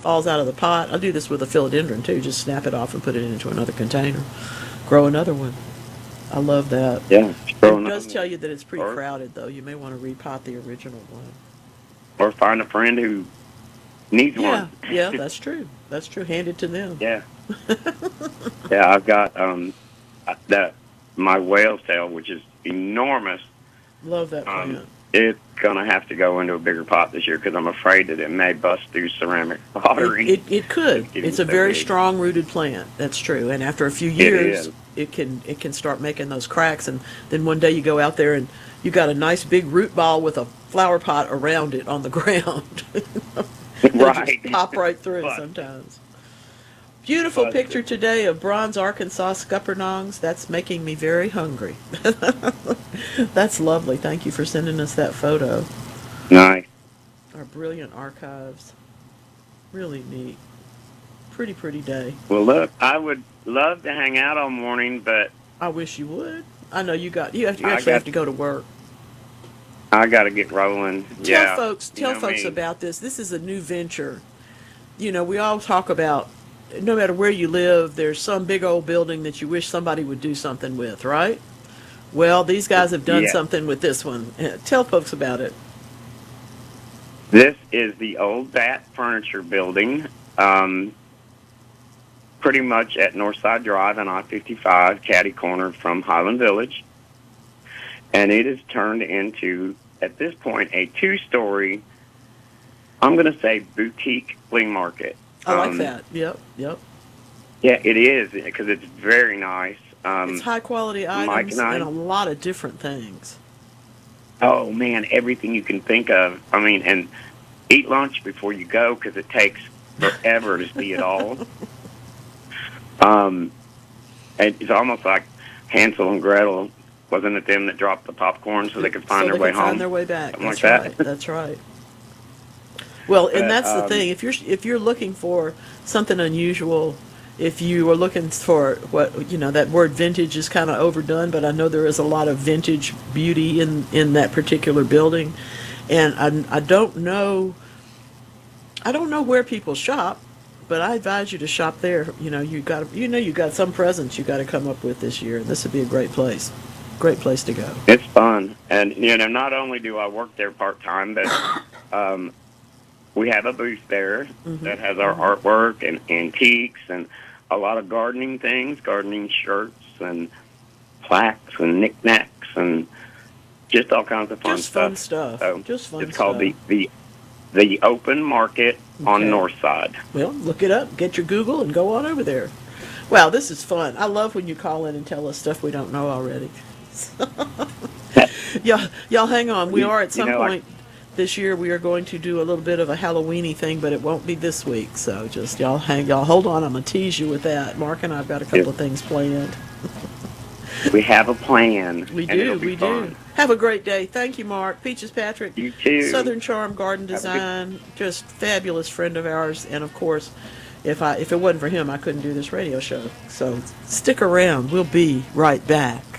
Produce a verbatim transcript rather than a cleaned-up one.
falls out of the pot. I'll do this with a philodendron too. Just snap it off and put it into another container. Grow another one. I love that. Yeah, It growing up, does tell you that it's pretty or crowded, though. You may want to repot the original one. or find a friend who needs Yeah, one. yeah, that's true. That's true. Hand it to them. Yeah, yeah. I've got um that my whale tail, which is enormous. Love that Um, plant. it's gonna have to go into a bigger pot this year because I'm afraid that it may bust through ceramic It, pottery. it, it could. It's getting It's a so very big. strong rooted plant. That's true. And after a few It years, is. it can it can start making those cracks. And then one day you go out there and you got a nice big root ball with a flower pot around it on the ground. It'll just Right. pop right through But sometimes. Beautiful but picture today of bronze Arkansas scuppernongs. That's making me very hungry. That's lovely. Thank you for sending us that photo. nice. Our brilliant archives. Really neat. Pretty, pretty day. Well, look, I would love to hang out all morning, but I wish you would. I know you got you have you I actually have got to go to work. I got to get rolling. Tell Yeah, folks you tell know folks me. about this. This is a new venture. You know, we all talk about no matter where you live, there's some big old building that you wish somebody would do something with, right? Well, these guys have done Yeah, something with this one. Uh, Tell folks about it. this is the old Bat Furniture Building, um, pretty much at Northside Drive and I fifty-five, catty corner from Highland Village, and it is turned into at this point a two-story. I'm going to say boutique flea market. I like Um, that. Yep, yep. yeah, it is because it's very nice. It's Um, high quality Mike items and and I. a lot of different things. Oh man, everything you can think of. I mean, and eat lunch before you go because it takes forever to see it all. Um, and it's almost like Hansel and Gretel. Wasn't it them that dropped the popcorn so they could find So their they way can find home? their way back. Something like That's right. that. That's right. Well, and But that's the um, thing. If you're if you're looking for something unusual, if you are looking for what you know, that word vintage is kind of overdone, but I know there is a lot of vintage beauty in in that particular building, and I I don't know I don't know where people shop, but I advise you to shop there. You know, you got you know you got some presents you got to come up with this year, and this would be a great place, great place to go. it's fun, and you know, not only do I work there part time, but um, we have a booth there Hmm. that has our Hmm. artwork and antiques and a lot of gardening things, gardening shirts and plaques and knickknacks and just all kinds of fun Just fun stuff. stuff. So Just fun it's called stuff. the the the Open Market on Okay. North Side. Well, look it up, get your Google, and go on over there. Wow, this is fun. I love when you call in and tell us stuff we don't know already. y'all, y'all hang on. We you, are at you some know, like point this year. We are going to do a little bit of a Halloweeny thing, but it won't be this week. So just y'all hang, y'all hold on. I'm gonna tease you with that. Mark and I've got a couple if of things planned. we have a plan, We and it'll do, be we do. fun. Have a great day. Thank you, Mark. Peaches Patrick, You too. Southern Charm Garden Have a good. Design, just fabulous friend of ours. And of course, if I if it wasn't for him, I couldn't do this radio show. So stick around. We'll be right back.